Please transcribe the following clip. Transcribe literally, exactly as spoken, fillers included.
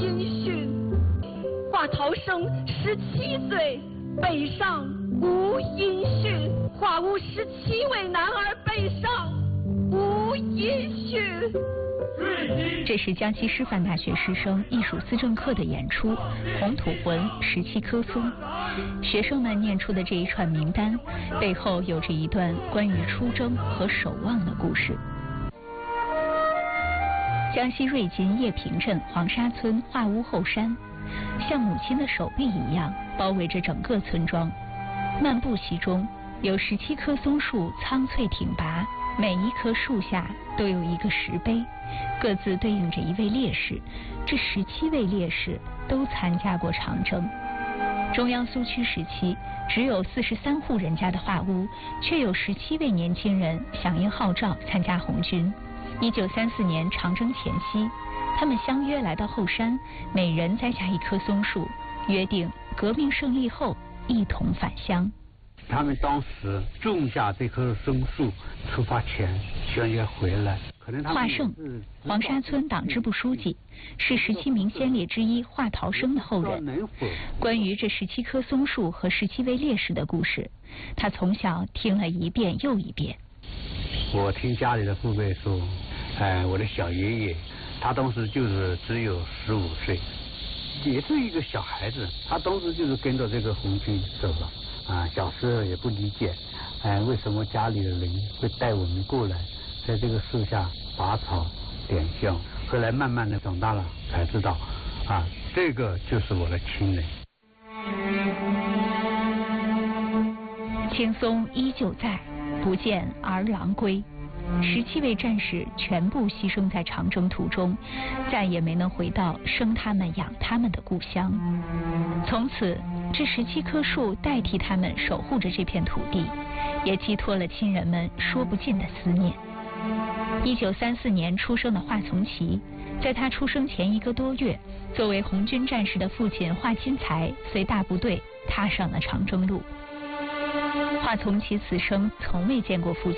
音讯。华涛生十七岁，北上无音讯。华屋十七位男儿北上无音讯。 这是江西师范大学师生艺术思政课的演出《红土魂十七棵松》。学生们念出的这一串名单，背后有着一段关于出征和守望的故事。江西瑞金叶坪镇黄沙村华屋后山，像母亲的手臂一样包围着整个村庄。漫步其中，有十七棵松树苍翠挺拔，每一棵树下都有一个石碑，各自对应着一位烈士。这十七位烈士都参加过长征。中央苏区时期，只有四十三户人家的华屋，却有十七位年轻人响应号召参加红军。一九三四年长征前夕，他们相约来到后山，每人栽下一棵松树，约定革命胜利后一同返乡。 他们当时种下这棵松树，出发前相约回来。 华胜，黄沙村党支部书记，是十七名先烈之一华涛生的后人。关于这十七棵松树和十七位烈士的故事，他从小听了一遍又一遍。 我听家里的父辈说，哎，我的小爷爷，他当时就是只有十五岁，也是一个小孩子，他当时就是跟着这个红军走了。啊，小时候也不理解，哎，为什么家里的人会带我们过来，在这个树下拔草点香。后来慢慢的长大了，才知道，啊，这个就是我的亲人。 青松依旧在，不见儿郎归。十七位战士全部牺牲在长征途中，再也没能回到生他们养他们的故乡。从此，这十七棵树代替他们守护着这片土地，也寄托了亲人们说不尽的思念。一九三四年出生的华从耆，在他出生前一个多月，作为红军战士的父亲华钦才随大部队踏上了长征路。华从耆此生从未见过父亲。